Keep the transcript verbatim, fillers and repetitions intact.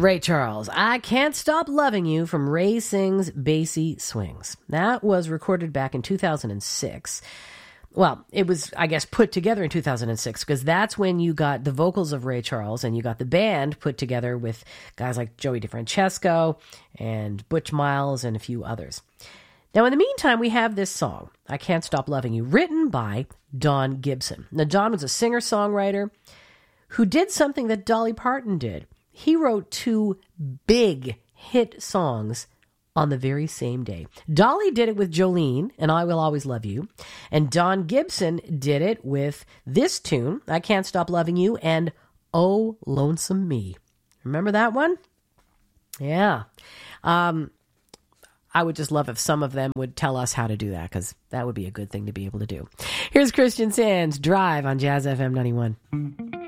Ray Charles, I Can't Stop Loving You from Ray Sings Bassy Swings. That was recorded back in two thousand six. Well, it was, I guess, put together in two thousand six because that's when you got the vocals of Ray Charles and you got the band put together with guys like Joey DeFrancesco and Butch Miles and a few others. Now, in the meantime, we have this song, I Can't Stop Loving You, written by Don Gibson. Now, Don was a singer-songwriter who did something that Dolly Parton did. He wrote two big hit songs on the very same day. Dolly did it with Jolene and I Will Always Love You. And Don Gibson did it with this tune, I Can't Stop Loving You, and Oh, Lonesome Me. Remember that one? Yeah. Um, I would just love if some of them would tell us how to do that because that would be a good thing to be able to do. Here's Christian Sands, Drive on Jazz F M ninety-one.